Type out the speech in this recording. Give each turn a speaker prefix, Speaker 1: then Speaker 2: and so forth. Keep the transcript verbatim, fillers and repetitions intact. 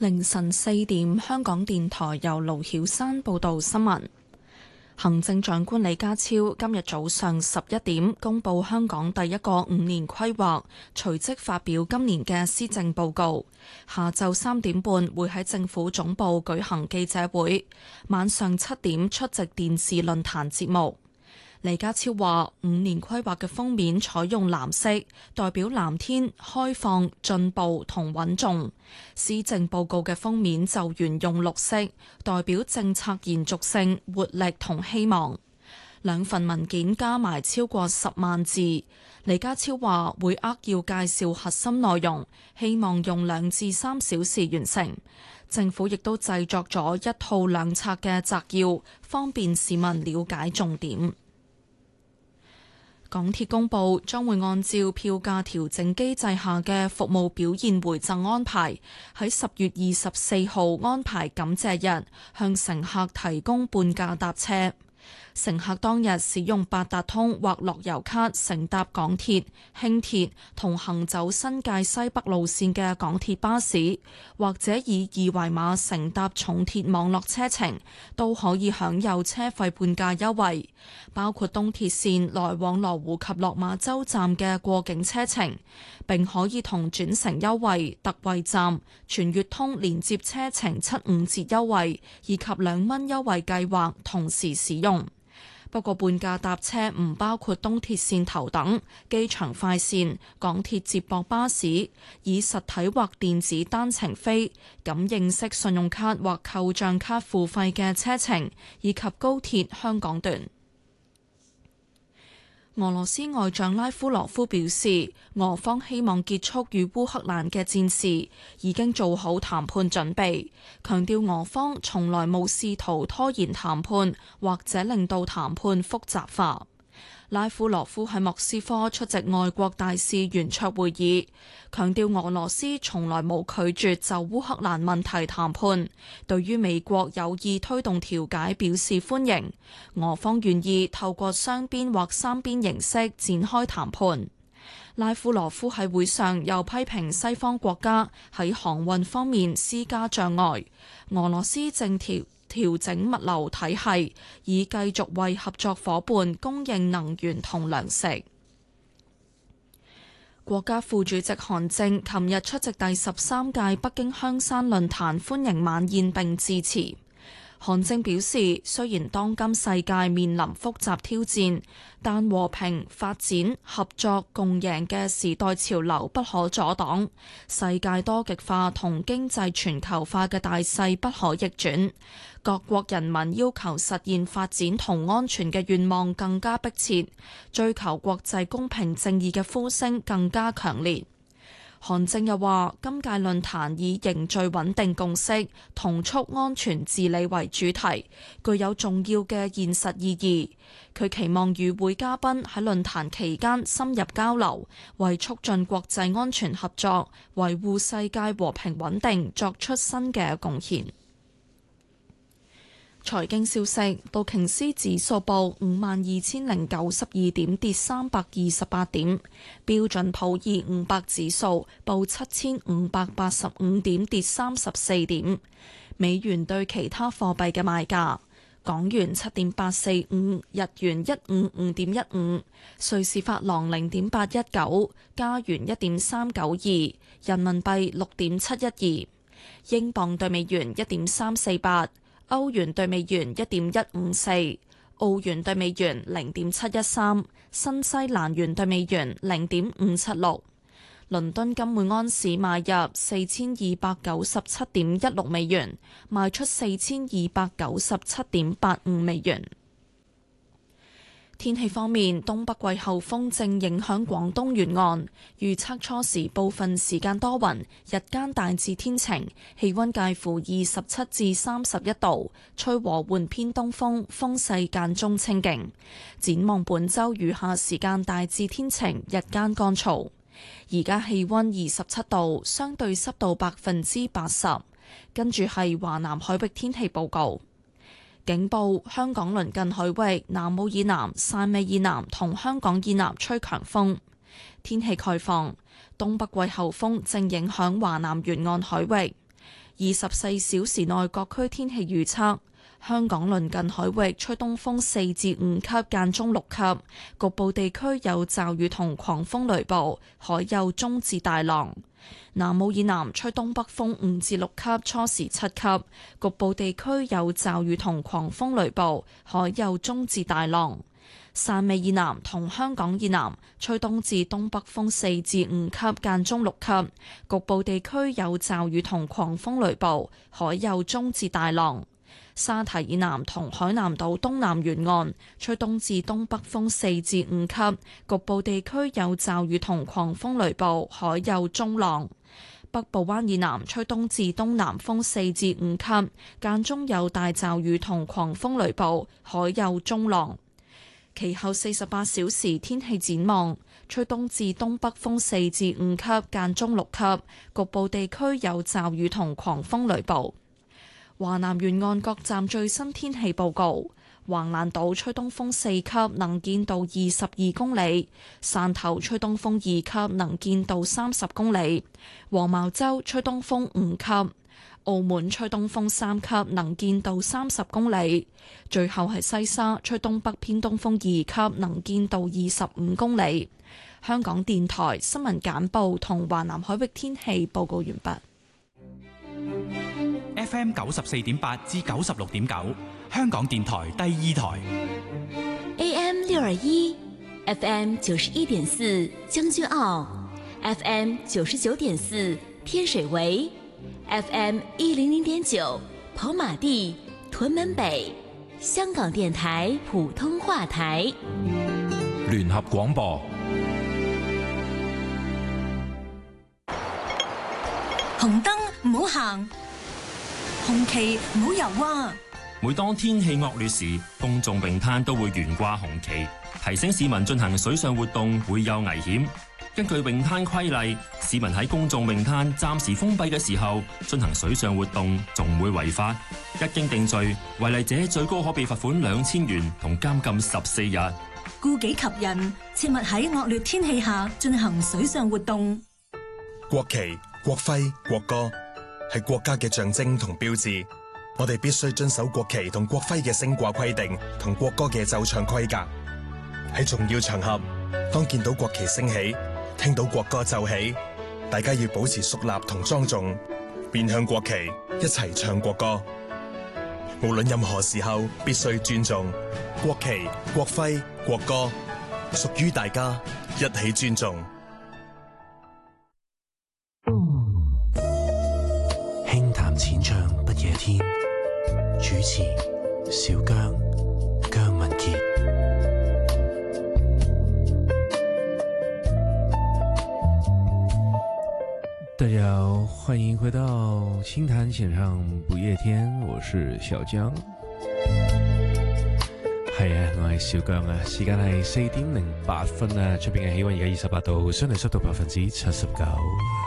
Speaker 1: 凌晨四點，香港電台由盧曉山報道新聞。行政長官李家超今日早上十一點公布香港第一個五年規劃，隨即發表今年嘅施政報告。下晝三點半會喺政府總部舉行記者會，晚上七點出席電視論壇節目。李家超話：五年規劃嘅封面採用藍色，代表藍天、開放、進步同穩重；施政報告嘅封面就沿用綠色，代表政策延續性、活力同希望。兩份文件加埋超過十萬字。李家超話會扼要介紹核心內容，希望用兩至三小時完成。政府亦都製作咗一套兩冊嘅摘要，方便市民了解重點。港鐵公佈將會按照票價調整機制下嘅服務表現回贈安排，喺十月二十四號安排感謝日，向乘客提供半價搭車。乘客當日使用八達通或樂悠卡乘搭港鐵、輕鐵同行走新界西北路線嘅港鐵巴士，或者以二維碼乘搭重鐵網絡車程，都可以享有車費半價優惠。包括東鐵線來往羅湖及落馬洲站嘅過境車程，並可以同轉乘優惠、特惠站、全月通連接車程七五折優惠以及兩蚊優惠計劃同時使用。不過半價搭車唔包括東鐵線頭等、機場快線、港鐵接駁巴士、以實體或電子單程飛、感應式信用卡或扣賬卡付費嘅車程，以及高鐵香港段。俄羅斯外長拉夫羅夫表示，俄方希望結束與烏克蘭嘅戰事，已經做好談判準備，強調俄方從來冇試圖拖延談判或者令到談判複雜化。拉夫羅夫喺莫斯科出席外國大使圓桌會議，強調俄羅斯從來冇拒絕就烏克蘭問題談判，對於美國有意推動調解表示歡迎，俄方願意透過雙邊或三邊形式展開談判。拉夫羅夫喺會上又批評西方國家喺航運方面施加障礙，俄羅斯正調調整物流體系，以繼續為合作夥伴供應能源同糧食。國家副主席韓正琴日出席第十三屆北京香山論壇歡迎晚宴並致辭。韓正表示，雖然當今世界面臨複雜挑戰，但和平、發展、合作、共贏嘅時代潮流不可阻擋，世界多極化同經濟全球化嘅大勢不可逆轉，各國人民要求實現發展同安全嘅願望更加迫切，追求國際公平正義嘅呼聲更加強烈。韓正又話：今屆論壇以凝聚穩定共識、同促安全治理為主題，具有重要嘅現實意義。佢期望與會嘉賓喺論壇期間深入交流，為促進國際安全合作、維護世界和平穩定作出新嘅貢獻。財經消息，道瓊斯指數報五萬二千零九十二點，跌三百二十八點；標準普爾五百指數報七千五百八十五點，跌三十四點。美元對其他貨幣嘅賣價：港元七點八四五，日元一五五點一五，瑞士法郎零點八一九，加元一點三九二，人民幣六點七一二，英鎊對美元一點三四八。歐元對美元一點一五四，澳元對美元零點七一三，新西蘭元對美元零點五七六。倫敦金每安士買入四千二百九十七點一六美元，賣出四千二百九十七點八五美元。天氣方面，東北季候風正影響廣東沿岸，預測初時部分時間多雲，日間大致天晴，氣溫介乎二十七至三十一度，吹和緩偏東風，風勢間中清勁。展望本週餘下時間大致天晴，日間乾燥。而家氣溫二十七度，相對濕度百分之八十。跟住係華南海域天氣報告。警報：香港鄰近海域、南澳以南、汕尾以南同香港以南吹強風。天氣概況：東北季候風正影響華南沿岸海域。 二十四小時內各區天氣預測。香港鄰近海域吹東風四至五級，間中六級，局部地區有驟雨同狂風雷暴，海有中至大浪。南澳以南吹東北風五至六級，初時七級，局部地區有驟雨同狂風雷暴，海有中至大浪。汕尾以南同香港以南吹東至東北風四至五級，間中六級，局部地區有驟雨同狂風雷暴，海有中至大浪。沙堤以南同海南島東南沿岸吹東至東北風四至五級，局部地區有驟雨同狂風雷暴，海有中浪。北部灣以南吹東至東南風四至五級，間中有大驟雨同狂風雷暴，海有中浪。其後四十八小時天氣展望，吹東至東北風四至五級，間中六級，局部地區有驟雨同狂風雷暴。華南沿岸各站最新天氣報告：橫瀾島吹東風四級，能見度二十二公里；汕頭吹東風二級，能見度三十公里；黃茅洲吹東風五級；澳門吹東風三級，能見度三十公里；最後係西沙吹東北偏東風二級，能見度二十五公里。香港電台新聞簡報同華南海域天氣報告完畢。
Speaker 2: F M 九十四點八至九十六點九，香港電台第二台。
Speaker 3: A M 六二一，F M 九十一點四將軍澳 ，F M 九十九點四天水圍 ，F M 一零零點九跑馬地屯門北，香港電台普通話台。
Speaker 4: 聯合廣播。
Speaker 5: 紅燈唔好行。紅旗唔好游啊！
Speaker 6: 每當天氣惡劣時，公眾泳灘都會懸掛紅旗，提醒市民進行水上活動會有危險。根據泳灘規例，市民喺公眾泳灘暫時封閉嘅時候進行水上活動，仲會違法。一經定罪，違例者最高可被罰款兩千元同監禁十四日。
Speaker 5: 顧己及人，切勿喺惡劣天氣下進行水上活動。
Speaker 7: 國旗、國徽、國歌係國家嘅象徵同標誌，我哋必須遵守國旗同國徽嘅升掛規定同國歌嘅奏唱規格。喺重要場合，當見到國旗升起，聽到國歌奏起，大家要保持肅立同莊重，面向國旗一齊唱國歌。無論任何時候，必須尊重國旗、國徽、國歌，屬於大家，一起尊重。
Speaker 8: 輕談淺唱不夜天，主持小姜姜文傑。
Speaker 9: 大家好，歡迎回到輕談淺唱不夜天，我是小姜。係啊，我係小姜啊，時間係四點零八分啊，出邊嘅氣溫而家二十八度，相對濕度百分之七十九。